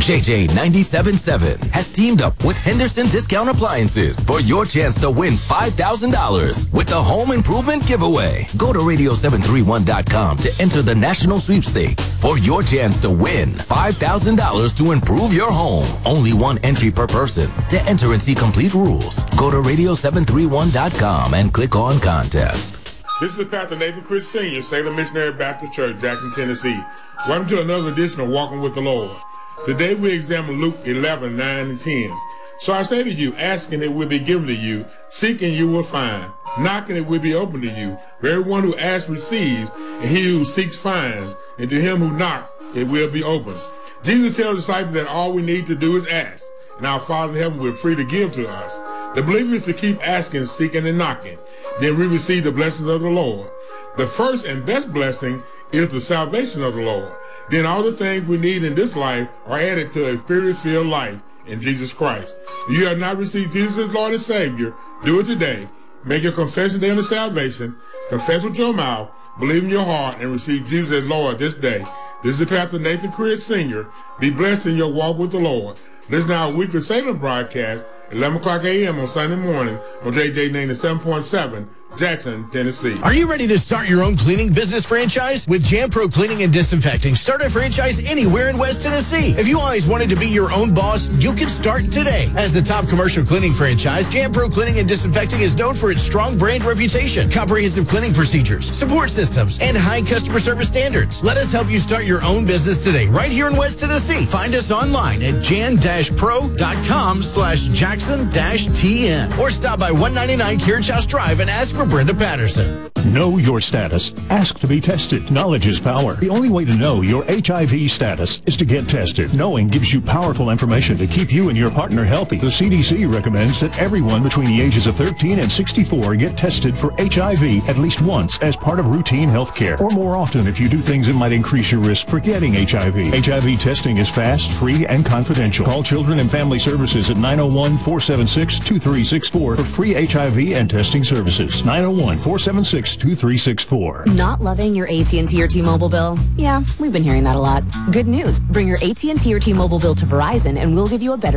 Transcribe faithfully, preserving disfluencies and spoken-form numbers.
J J ninety-seven point seven has teamed up with Henderson Discount Appliances for your chance to win five thousand dollars with the Home Improvement Giveaway. Go to radio seven three one dot com to enter the national sweepstakes for your chance to win five thousand dollars to improve your home. Only one entry per person. To enter and see complete rules, go to radio seven three one dot com and click on contest. This is Pastor Nathan Chris Senior, Salem Missionary Baptist Church, Jackson, Tennessee. Welcome to another edition of Walking with the Lord. Today we examine Luke eleven, nine and ten. So I say to you, asking it will be given to you, seeking you will find, knocking it will be open to you. For everyone who asks receives, and he who seeks finds, and to him who knocks it will be open. Jesus tells the disciples that all we need to do is ask, and our Father in heaven will free to give to us. The believer is to keep asking, seeking, and knocking. Then we receive the blessings of the Lord. The first and best blessing is the salvation of the Lord. Then all the things we need in this life are added to a spirit-filled life in Jesus Christ. If you have not received Jesus as Lord and Savior, do it today. Make your confession day of salvation. Confess with your mouth, believe in your heart, and receive Jesus as Lord this day. This is Pastor Nathan Chris Senior Be blessed in your walk with the Lord. Listen to our weekly Salem broadcast, eleven o'clock a.m. on Sunday morning on J J ninety-seven point seven, Jackson, Tennessee. Are you ready to start your own cleaning business franchise? With Jan Pro Cleaning and Disinfecting, start a franchise anywhere in West Tennessee. If you always wanted to be your own boss, you can start today. As the top commercial cleaning franchise, Jan Pro Cleaning and Disinfecting is known for its strong brand reputation, comprehensive cleaning procedures, support systems, and high customer service standards. Let us help you start your own business today, right here in West Tennessee. Find us online at jan dash pro dot com slash jackson dash t n or stop by one ninety-nine Carriage House Drive and ask for Brenda Patterson. Know your status. Ask to be tested. Knowledge is power. The only way to know your H I V status is to get tested. Knowing gives you powerful information to keep you and your partner healthy. The C D C recommends that everyone between the ages of thirteen and sixty-four get tested for H I V at least once as part of routine health care, or more often if you do things that might increase your risk for getting H I V. H I V testing is fast, free, and confidential. Call Children and Family Services at nine oh one, four seven six, two three six four for free H I V and testing services. nine oh one, four seven six, two three six four. Not loving your A T and T or T-Mobile bill? Yeah, we've been hearing that a lot. Good news. Bring your A T and T or T-Mobile bill to Verizon and we'll give you a better